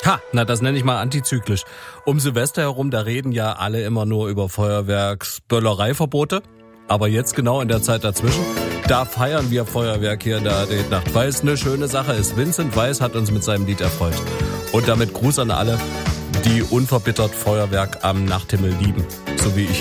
Ha, na das nenne ich mal antizyklisch. Um Silvester herum, da reden ja alle immer nur über Feuerwerksböllereiverbote. Aber jetzt genau in der Zeit dazwischen, da feiern wir Feuerwerk hier in der AD-Nacht, weil es eine schöne Sache ist. Vincent Weiss hat uns mit seinem Lied erfreut. Und damit Gruß an alle, die unverbittert Feuerwerk am Nachthimmel lieben, so wie ich.